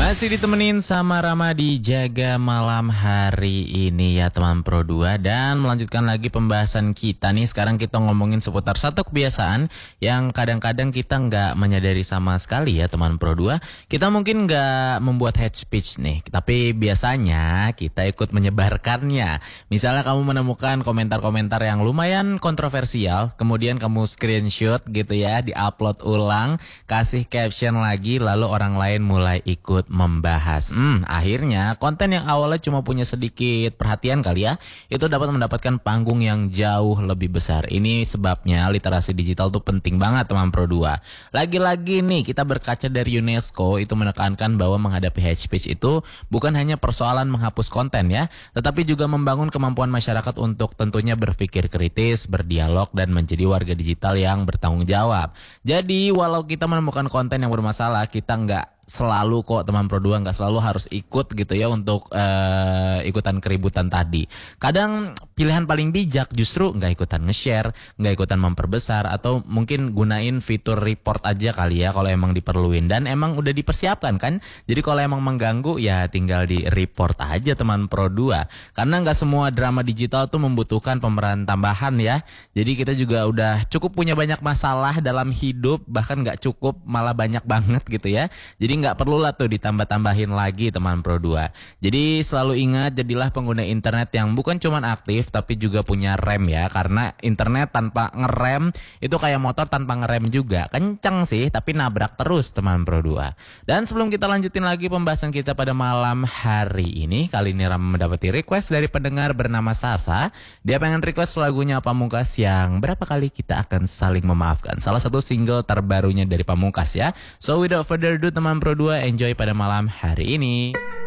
Masih ditemenin sama Rama di Jaga Malam hari ini ya teman Pro 2. Dan melanjutkan lagi pembahasan kita nih. Sekarang kita ngomongin seputar satu kebiasaan yang kadang-kadang kita nggak menyadari sama sekali ya teman Pro 2. Kita mungkin nggak membuat hate speech nih, tapi biasanya kita ikut menyebarkannya. Misalnya kamu menemukan komentar-komentar yang lumayan kontroversial, kemudian kamu screenshot gitu ya, di-upload ulang, kasih caption lagi, lalu orang lain mulai ikut membahas. Akhirnya konten yang awalnya cuma punya sedikit perhatian kali ya, itu dapat mendapatkan panggung yang jauh lebih besar. Ini sebabnya literasi digital tuh penting banget teman Pro 2. Lagi-lagi nih kita berkaca dari UNESCO itu menekankan bahwa menghadapi hate speech itu bukan hanya persoalan menghapus konten ya, tetapi juga membangun kemampuan masyarakat untuk tentunya berpikir kritis, berdialog, dan menjadi warga digital yang bertanggung jawab. Jadi walau kita menemukan konten yang bermasalah, kita nggak selalu kok teman Pro 2 nggak selalu harus ikut gitu ya untuk ikutan keributan tadi. Kadang pilihan paling bijak justru nggak ikutan nge-share, nggak ikutan memperbesar, atau mungkin gunain fitur report aja kali ya kalau emang diperluin dan emang udah dipersiapkan kan. Jadi kalau emang mengganggu ya tinggal di report aja teman Pro 2. Karena nggak semua drama digital tuh membutuhkan pemeran tambahan ya. Jadi kita juga udah cukup punya banyak masalah dalam hidup, bahkan nggak cukup malah banyak banget gitu ya. Jadi nggak perlu lah tuh ditambah-tambahin lagi teman Pro 2. Jadi selalu ingat, jadilah pengguna internet yang bukan cuman aktif tapi juga punya rem ya. Karena internet tanpa ngerem itu kayak motor tanpa ngerem juga. Kenceng sih tapi nabrak terus teman Pro 2. Dan sebelum kita lanjutin lagi pembahasan kita pada malam hari ini, kali ini Ram mendapati request dari pendengar bernama Sasa. Dia pengen request lagunya Pamungkas yang berapa kali kita akan saling memaafkan. Salah satu single terbarunya dari Pamungkas ya. So without further ado teman Pro 2, enjoy pada malam hari ini.